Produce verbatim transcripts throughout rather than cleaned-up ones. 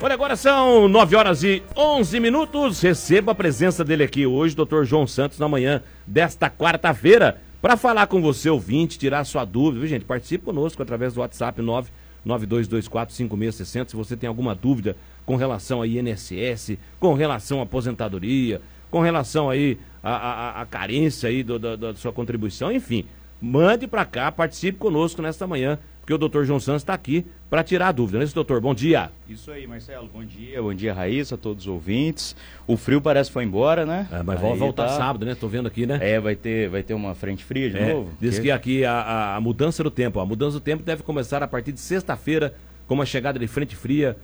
Olha, agora são nove horas e onze minutos. Receba a presença dele aqui hoje, doutor João Santos, na manhã desta quarta-feira, para falar com você, ouvinte, tirar sua dúvida. Viu, gente? Participe conosco através do WhatsApp nove nove dois dois quatro cinco seis seis zero. Se você tem alguma dúvida com relação a I N S S, com relação à aposentadoria, com relação aí à, à, à carência aí do, do, da sua contribuição, enfim, mande para cá, participe conosco nesta manhã, porque o doutor João Santos está aqui para tirar a dúvida, não é isso, doutor? Bom dia. Isso aí, Marcelo, bom dia, bom dia, Raíssa, todos os ouvintes. O frio parece que foi embora, né? É, mas vai voltar tá... sábado, né? Tô vendo aqui, né? É, vai ter, vai ter uma frente fria de é, novo. Diz que, que aqui a, a, a mudança do tempo, ó, a mudança do tempo deve começar a partir de sexta-feira, com uma chegada de frente fria,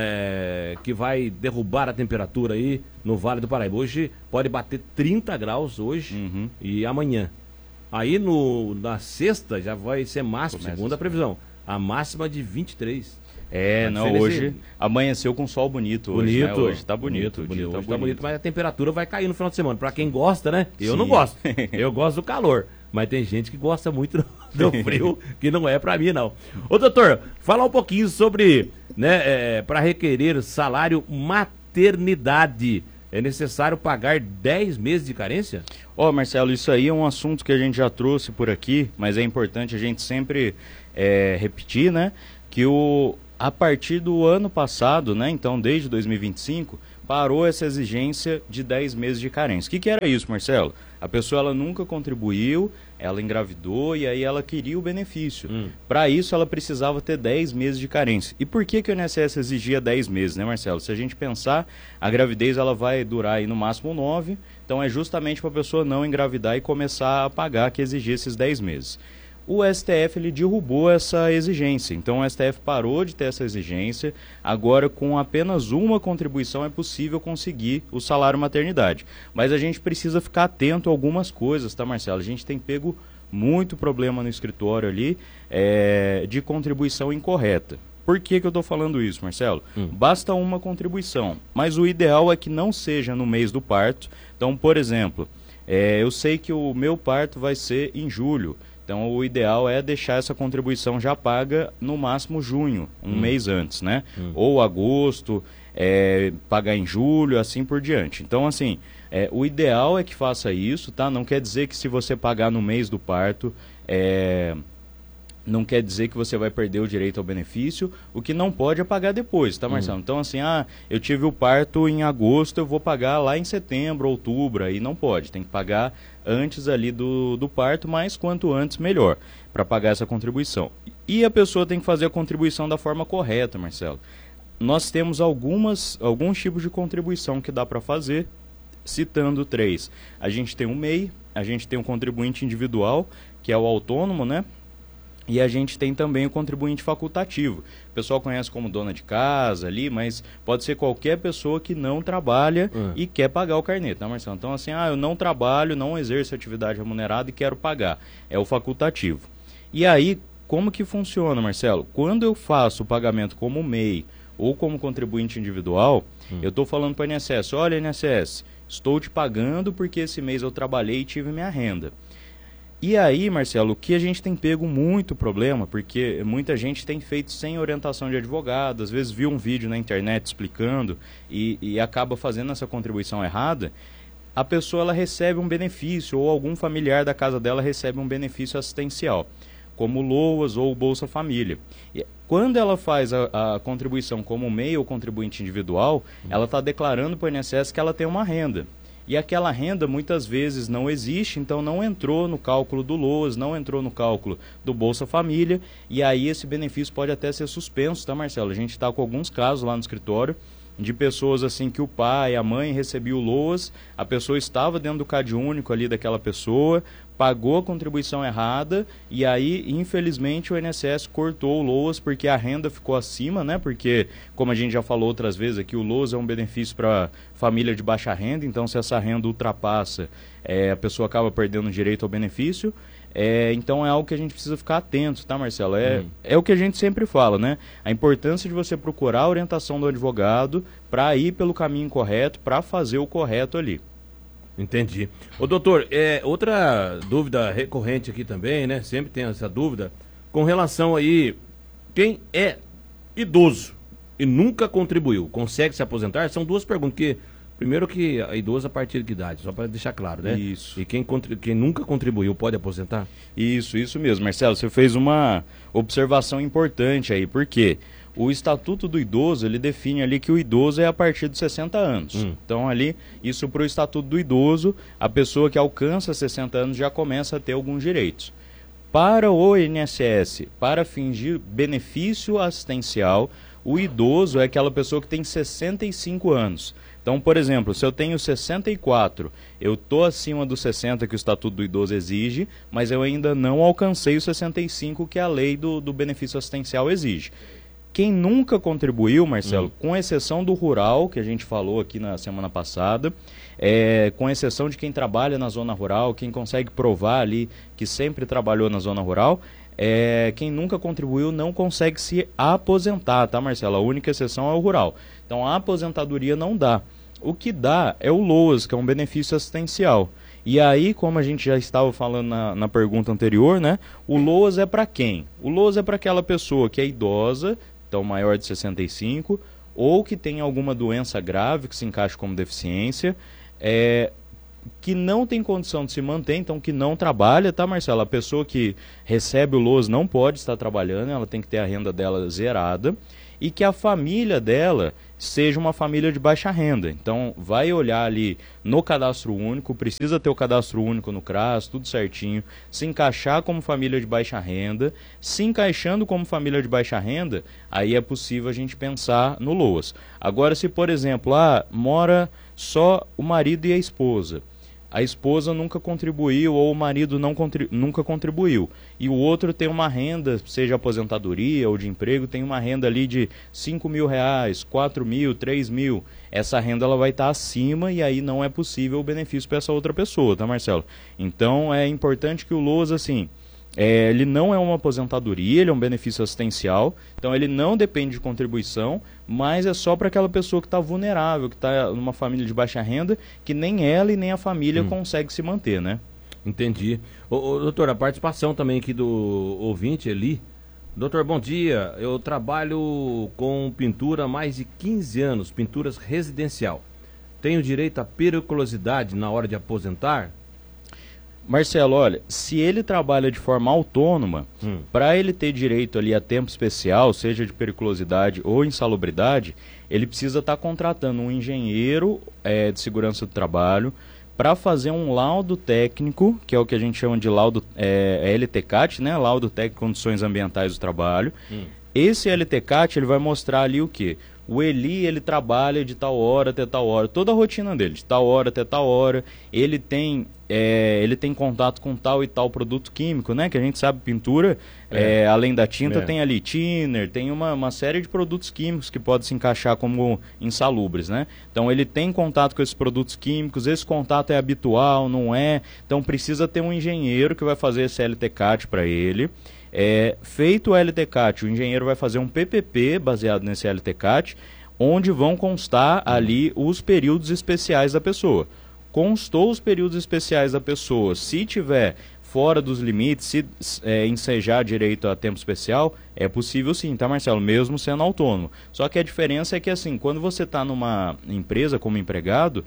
é, que vai derrubar a temperatura aí no Vale do Paraíba. Hoje pode bater trinta graus hoje uhum. e amanhã. Aí no, na sexta já vai ser máximo, Começa segundo a previsão. A máxima de vinte e três. É, a não, hoje amanheceu com sol bonito. Bonito. Hoje, né? Hoje tá bonito. bonito, bonito tá hoje bonito. tá bonito, mas a temperatura vai cair no final de semana. Pra quem gosta, né? Eu Sim. não gosto. Eu gosto do calor. Mas tem gente que gosta muito do frio, que não é pra mim, não. Ô, doutor, fala um pouquinho sobre, né, é, para requerer salário maternidade. É necessário pagar dez meses de carência? Ó, oh, Marcelo, isso aí é um assunto que a gente já trouxe por aqui, mas é importante a gente sempre é, repetir, né? Que o, a partir do ano passado, né? Então, desde dois mil e vinte e cinco, parou essa exigência de dez meses de carência. O que, que era isso, Marcelo? A pessoa ela nunca contribuiu, ela engravidou e aí ela queria o benefício. Hum. Para isso, ela precisava ter dez meses de carência. E por que, que o I N S S exigia dez meses, né, Marcelo? Se a gente pensar, a gravidez ela vai durar aí no máximo nove, então é justamente para a pessoa não engravidar e começar a pagar que exigia esses dez meses. O S T F ele derrubou essa exigência, então o S T F parou de ter essa exigência, agora com apenas uma contribuição é possível conseguir o salário maternidade. Mas a gente precisa ficar atento a algumas coisas, tá, Marcelo? A gente tem pego muito problema no escritório ali é, de contribuição incorreta. Por que que eu estou falando isso, Marcelo? Hum. Basta uma contribuição, mas o ideal é que não seja no mês do parto. Então, por exemplo, é, eu sei que o meu parto vai ser em julho. Então, o ideal é deixar essa contribuição já paga no máximo junho, um hum. mês antes, né? Hum. Ou agosto, é, pagar em julho, assim por diante. Então, assim, é, o ideal é que faça isso, tá? Não quer dizer que se você pagar no mês do parto, é, não quer dizer que você vai perder o direito ao benefício. O que não pode é pagar depois, tá, Marcelo? Hum. Então, assim, ah, eu tive o parto em agosto, eu vou pagar lá em setembro, outubro, aí não pode. Tem que pagar antes ali do, do parto, mas quanto antes melhor, para pagar essa contribuição. E a pessoa tem que fazer a contribuição da forma correta, Marcelo. Nós temos algumas, alguns tipos de contribuição que dá para fazer, citando três. A gente tem o M E I, a gente tem o contribuinte individual, que é o autônomo, né? E a gente tem também o contribuinte facultativo. O pessoal conhece como dona de casa ali, mas pode ser qualquer pessoa que não trabalha uhum. e quer pagar o carnê, tá, Marcelo? Então, assim, ah, eu não trabalho, não exerço atividade remunerada e quero pagar. É o facultativo. E aí, como que funciona, Marcelo? Quando eu faço o pagamento como M E I ou como contribuinte individual, uhum. eu estou falando para o I N S S, olha, I N S S, estou te pagando porque esse mês eu trabalhei e tive minha renda. E aí, Marcelo, o que a gente tem pego muito problema, porque muita gente tem feito sem orientação de advogado, às vezes viu um vídeo na internet explicando e, e acaba fazendo essa contribuição errada, a pessoa ela recebe um benefício ou algum familiar da casa dela recebe um benefício assistencial, como o LOAS ou o Bolsa Família. E quando ela faz a, a contribuição como M E I ou contribuinte individual, ela está declarando para o I N S S que ela tem uma renda. E aquela renda muitas vezes não existe, então não entrou no cálculo do LOAS, não entrou no cálculo do Bolsa Família, e aí esse benefício pode até ser suspenso, tá, Marcelo? A gente está com alguns casos lá no escritório de pessoas assim que o pai, a mãe recebiam o LOAS, a pessoa estava dentro do CAD único ali daquela pessoa, pagou a contribuição errada e aí, infelizmente, o I N S S cortou o LOAS porque a renda ficou acima, né? Porque, como a gente já falou outras vezes aqui, o LOAS é um benefício para família de baixa renda, então se essa renda ultrapassa, é, a pessoa acaba perdendo o direito ao benefício. É, então é algo que a gente precisa ficar atento, tá, Marcelo? É, hum. é o que a gente sempre fala, né? A importância de você procurar a orientação do advogado para ir pelo caminho correto, para fazer o correto ali. Entendi. Ô, doutor, é, outra dúvida recorrente aqui também, né? Sempre tem essa dúvida, com relação aí, quem é idoso e nunca contribuiu, consegue se aposentar? São duas perguntas, que primeiro que a idosa a partir de que idade, só para deixar claro, né? Isso. E quem, quem nunca contribuiu pode aposentar? Isso, isso mesmo, Marcelo, você fez uma observação importante aí, porque o Estatuto do Idoso, ele define ali que o idoso é a partir de sessenta anos. Hum. Então ali, isso para o Estatuto do Idoso, a pessoa que alcança sessenta anos já começa a ter alguns direitos. Para o I N S S, para fingir benefício assistencial, o idoso é aquela pessoa que tem sessenta e cinco anos. Então, por exemplo, se eu tenho sessenta e quatro, eu estou acima dos sessenta que o Estatuto do Idoso exige, mas eu ainda não alcancei os sessenta e cinco que a lei do, do benefício assistencial exige. Quem nunca contribuiu, Marcelo, hum. com exceção do rural, que a gente falou aqui na semana passada, é, com exceção de quem trabalha na zona rural, quem consegue provar ali que sempre trabalhou na zona rural, é, quem nunca contribuiu não consegue se aposentar, tá, Marcelo? A única exceção é o rural. Então, a aposentadoria não dá. O que dá é o LOAS, que é um benefício assistencial. E aí, como a gente já estava falando na, na pergunta anterior, né, o LOAS é para quem? O LOAS é para aquela pessoa que é idosa, então maior de sessenta e cinco, ou que tem alguma doença grave que se encaixa como deficiência, é, que não tem condição de se manter, então que não trabalha, tá, Marcelo? A pessoa que recebe o LOAS não pode estar trabalhando, ela tem que ter a renda dela zerada, e que a família dela seja uma família de baixa renda. Então, vai olhar ali no cadastro único, precisa ter o cadastro único no CRAS, tudo certinho, se encaixar como família de baixa renda. Se encaixando como família de baixa renda, aí é possível a gente pensar no LOAS. Agora, se, por exemplo, ah, mora só o marido e a esposa, a esposa nunca contribuiu ou o marido não contri- nunca contribuiu, e o outro tem uma renda, seja aposentadoria ou de emprego, tem uma renda ali de cinco mil reais, quatro mil, três mil, essa renda ela vai estar acima e aí não é possível o benefício para essa outra pessoa, tá, Marcelo? Então é importante que o LOAS, assim, É, ele não é uma aposentadoria, ele é um benefício assistencial, então ele não depende de contribuição, mas é só para aquela pessoa que está vulnerável, que está numa família de baixa renda, que nem ela e nem a família hum. consegue se manter, né? Entendi. Ô, ô, doutor, a participação também aqui do ouvinte, Eli. Doutor, bom dia. Eu trabalho com pintura há mais de quinze anos, pinturas residencial. Tenho direito à periculosidade na hora de aposentar? Marcelo, olha, se ele trabalha de forma autônoma, hum. para ele ter direito ali a tempo especial, seja de periculosidade ou insalubridade, ele precisa estar tá contratando um engenheiro é, de segurança do trabalho para fazer um laudo técnico, que é o que a gente chama de laudo é, L T C A T, né? Laudo Técnico de Condições Ambientais do Trabalho. Hum. Esse L T C A T ele vai mostrar ali o quê? O Eli, ele trabalha de tal hora até tal hora, toda a rotina dele, de tal hora até tal hora, ele tem, é, ele tem contato com tal e tal produto químico, né? Que a gente sabe, pintura, é. É, além da tinta, é. tem ali thinner, tem uma, uma série de produtos químicos que podem se encaixar como insalubres, né? Então, ele tem contato com esses produtos químicos, esse contato é habitual, não é? Então, precisa ter um engenheiro que vai fazer esse L T C A T para ele. É, feito o L T C A T, o engenheiro vai fazer um P P P baseado nesse L T C A T, onde vão constar ali os períodos especiais da pessoa. Constou os períodos especiais da pessoa, se tiver fora dos limites, se é, ensejar direito a tempo especial, é possível sim, tá, Marcelo? Mesmo sendo autônomo. Só que a diferença é que, assim, quando você está numa empresa como empregado,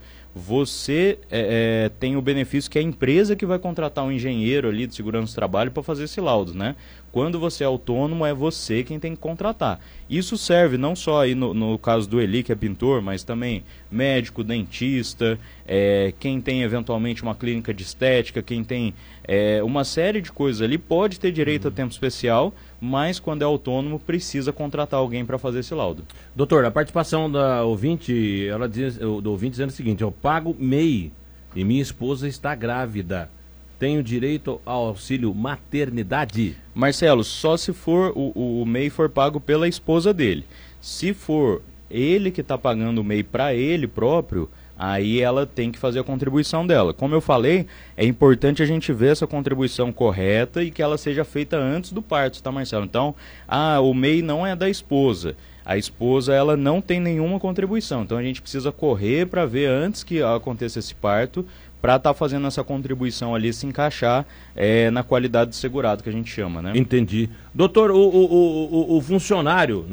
você é, é, tem o benefício que é a empresa que vai contratar um engenheiro ali de segurança do trabalho para fazer esse laudo, né? Quando você é autônomo, é você quem tem que contratar. Isso serve não só aí no, no caso do Eli, que é pintor, mas também médico, dentista, é, quem tem eventualmente uma clínica de estética, quem tem é, uma série de coisas ali, pode ter direito uhum. a tempo especial, mas quando é autônomo precisa contratar alguém para fazer esse laudo. Doutor, a participação da ouvinte, ela diz, do ouvinte dizendo o seguinte: eu pago M E I e minha esposa está grávida. Tenho direito ao auxílio maternidade? Marcelo, só se for o, o M E I for pago pela esposa dele. Se for ele que está pagando o M E I para ele próprio, aí ela tem que fazer a contribuição dela. Como eu falei, é importante a gente ver essa contribuição correta e que ela seja feita antes do parto, tá, Marcelo? Então, ah, o M E I não é da esposa. A esposa, ela não tem nenhuma contribuição. Então, a gente precisa correr para ver antes que aconteça esse parto, para estar tá fazendo essa contribuição ali se encaixar é, na qualidade de segurado que a gente chama, né? Entendi. Doutor, o, o, o, o funcionário, né?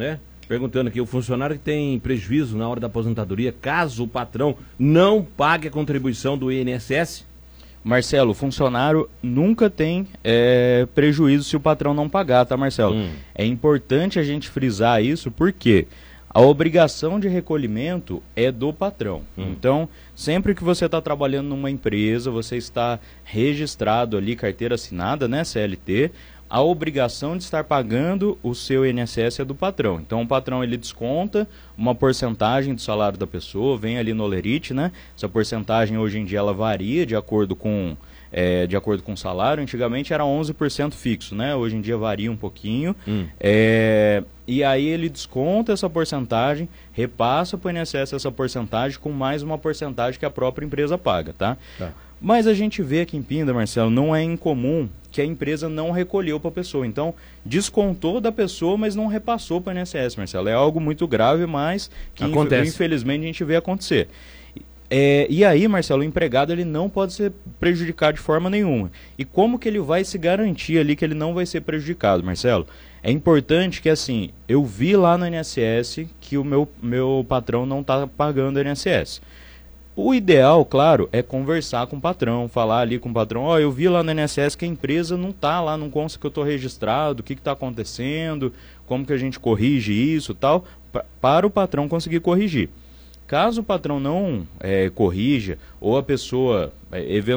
Perguntando aqui, o funcionário que tem prejuízo na hora da aposentadoria, caso o patrão não pague a contribuição do I N S S? Marcelo, o funcionário nunca tem é, prejuízo se o patrão não pagar, tá, Marcelo? Hum. É importante a gente frisar isso porque a obrigação de recolhimento é do patrão. Hum. Então, sempre que você está trabalhando numa empresa, você está registrado ali, carteira assinada, né, C L T, a obrigação de estar pagando o seu I N S S é do patrão. Então, o patrão, ele desconta uma porcentagem do salário da pessoa, vem ali no Olerite, né? Essa porcentagem, hoje em dia, ela varia de acordo com, é, de acordo com o salário. Antigamente era onze por cento fixo, né? Hoje em dia varia um pouquinho. Hum. É, e aí ele desconta essa porcentagem, repassa para o I N S S essa porcentagem com mais uma porcentagem que a própria empresa paga, tá? Tá. Mas a gente vê aqui em Pinda, Marcelo, não é incomum que a empresa não recolheu para a pessoa. Então, descontou da pessoa, mas não repassou para o I N S S, Marcelo. É algo muito grave, mas que acontece. Infelizmente a gente vê acontecer. É, e aí, Marcelo, o empregado ele não pode ser prejudicado de forma nenhuma. E como que ele vai se garantir ali que ele não vai ser prejudicado, Marcelo? É importante que, assim, eu vi lá no I N S S que o meu, meu patrão não está pagando o I N S S. O ideal, claro, é conversar com o patrão, falar ali com o patrão, ó, oh, eu vi lá no I N S S que a empresa não está lá, não consta que eu estou registrado, o que está acontecendo, como que a gente corrige isso e tal, pra, para o patrão conseguir corrigir. Caso o patrão não é, corrija, ou a pessoa, é, eventualmente,